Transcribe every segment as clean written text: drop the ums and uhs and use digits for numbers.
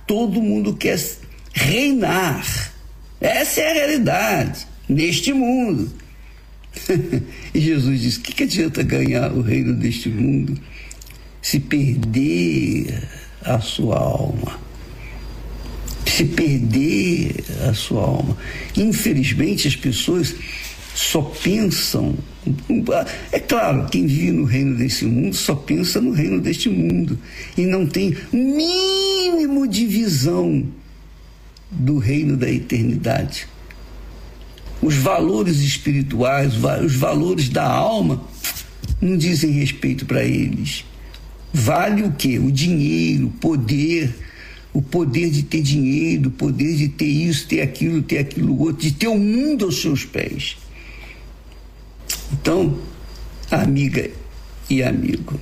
todo mundo quer reinar. Essa é a realidade neste mundo. E Jesus disse: que adianta ganhar o reino deste mundo se perder a sua alma? Se perder a sua alma. Infelizmente, as pessoas só pensam... É claro, quem vive no reino desse mundo só pensa no reino deste mundo e não tem mínimo de visão do reino da eternidade. Os valores espirituais, os valores da alma não dizem respeito para eles. Vale o quê? O dinheiro, o poder de ter dinheiro, o poder de ter isso, ter aquilo outro, de ter o mundo aos seus pés. Então, amiga e amigo,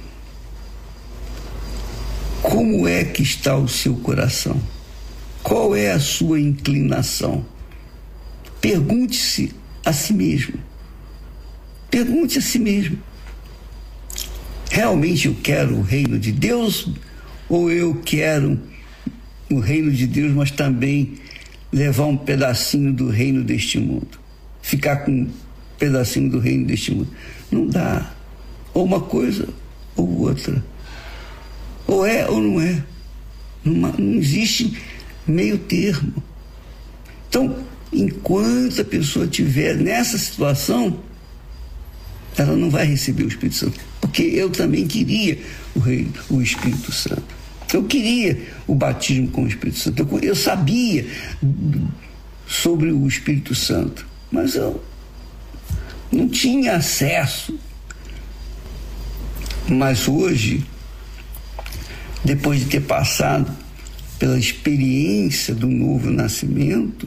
como é que está o seu coração? Qual é a sua inclinação? Pergunte-se a si mesmo. Pergunte a si mesmo. Realmente eu quero o reino de Deus, ou eu quero o reino de Deus, mas também levar um pedacinho do reino deste mundo? Ficar com um pedacinho do reino deste mundo. Não dá. Ou uma coisa ou outra. Ou é ou não é. Não existe meio termo. Então, enquanto a pessoa estiver nessa situação, ela não vai receber o Espírito Santo. Porque eu também queria o Espírito Santo. Eu queria o batismo com o Espírito Santo. Eu sabia sobre o Espírito Santo, mas eu não tinha acesso. Mas hoje, depois de ter passado pela experiência do novo nascimento,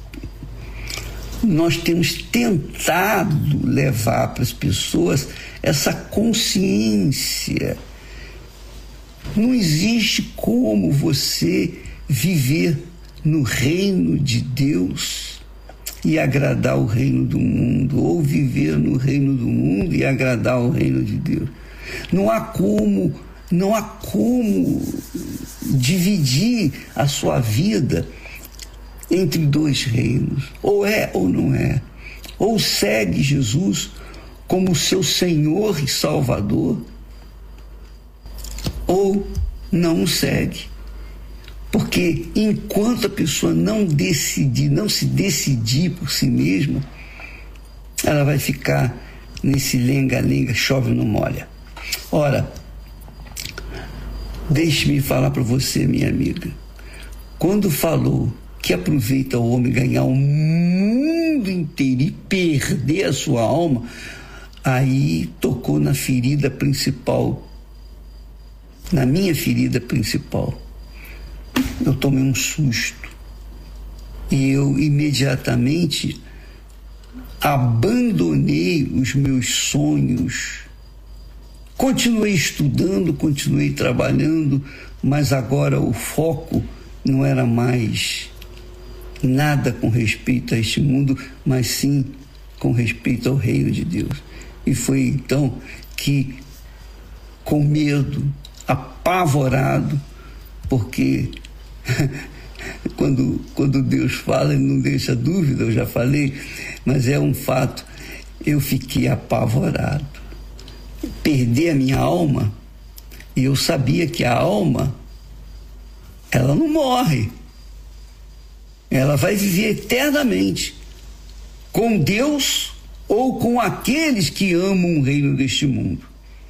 nós temos tentado levar para as pessoas essa consciência. Não existe como você viver no reino de Deus e agradar o reino do mundo, ou viver no reino do mundo e agradar o reino de Deus. Não há como dividir a sua vida entre dois reinos. Ou é ou não é. Ou segue Jesus como seu Senhor e Salvador, ou não o segue. Porque enquanto a pessoa não se decidir por si mesma, ela vai ficar nesse lenga-lenga, chove não molha. Ora, deixe-me falar para você, minha amiga, quando falou que aproveita o homem ganhar o mundo inteiro e perder a sua alma, aí tocou na ferida principal, na minha ferida principal. Eu tomei um susto e eu imediatamente abandonei os meus sonhos. Continuei estudando, continuei trabalhando, mas agora o foco não era mais nada com respeito a este mundo, mas sim com respeito ao reino de Deus. E foi então que, com medo, apavorado, porque quando Deus fala, ele não deixa dúvida, eu já falei, mas é um fato, eu fiquei apavorado. Perder a minha alma, e eu sabia que a alma, ela não morre. Ela vai viver eternamente com Deus ou com aqueles que amam o reino deste mundo.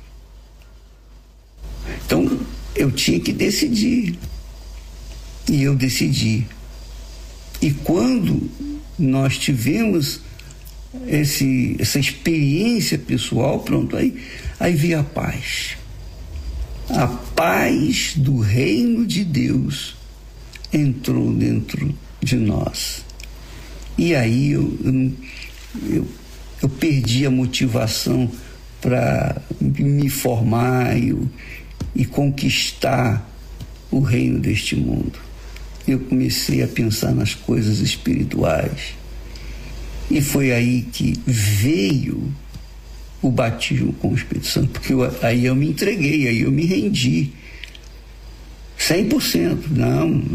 Então, eu tinha que decidir. E eu decidi. E quando nós tivemos essa experiência pessoal, pronto, aí veio a paz. A paz do reino de Deus entrou dentro de nós. E aí eu perdi a motivação para me formar e conquistar o reino deste mundo. Eu comecei a pensar nas coisas espirituais. E foi aí que veio o batismo com o Espírito Santo, porque aí eu me entreguei, aí eu me rendi 100%.